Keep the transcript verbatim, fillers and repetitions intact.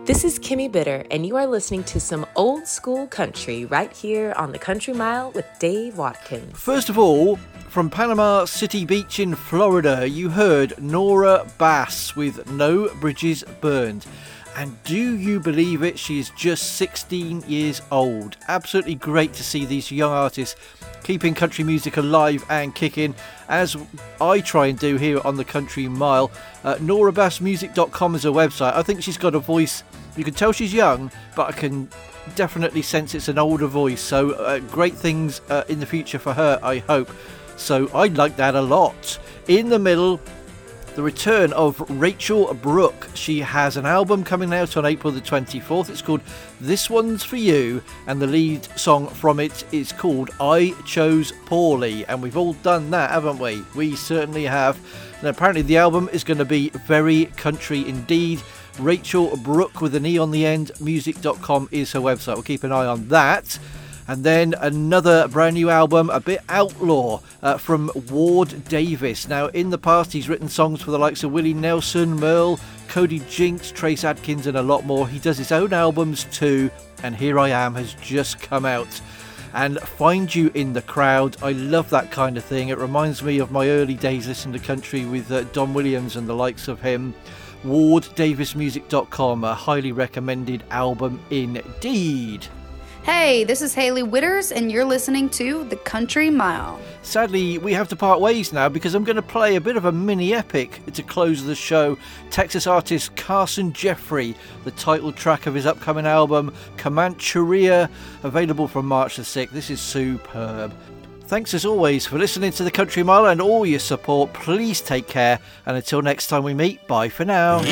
This is Kimmy Bitter, and you are listening to some old school country right here on the Country Mile with Dave Watkins. First of all, from Panama City Beach in Florida, you heard Nora Bass with No Bridges Burned. And do you believe it? She is just sixteen years old. Absolutely great to see these young artists keeping country music alive and kicking, as I try and do here on the Country Mile. Uh, Nora Bass Music dot com is her website. I think she's got a voice. You can tell she's young, but I can definitely sense it's an older voice. So uh, great things uh, in the future for her, I hope. So I like that a lot. In the middle, the return of Rachel Brooke. She has an album coming out on April the twenty-fourth. It's called This One's For You, and the lead song from it is called I Chose Poorly. And we've all done that, haven't we? We certainly have. And apparently the album is going to be very country indeed. Rachel Brooke with an E on the end, music dot com is her website. We'll keep an eye on that. And then another brand new album, a bit outlaw, uh, from Ward Davis. Now, in the past, he's written songs for the likes of Willie Nelson, Merle, Cody Jinks, Trace Adkins, and a lot more. He does his own albums too, and Here I Am has just come out. And Find You in the Crowd, I love that kind of thing. It reminds me of my early days listening to country with uh, Don Williams and the likes of him. Ward Davis Music dot com, a highly recommended album indeed. Hey, this is Haley Witters, and you're listening to The Country Mile. Sadly, we have to part ways now because I'm going to play a bit of a mini epic to close the show. Texas artist Carson Jeffrey, the title track of his upcoming album, Comancheria, available from March the sixth. This is superb. Thanks as always for listening to The Country Mile and all your support. Please take care, and until next time we meet, bye for now.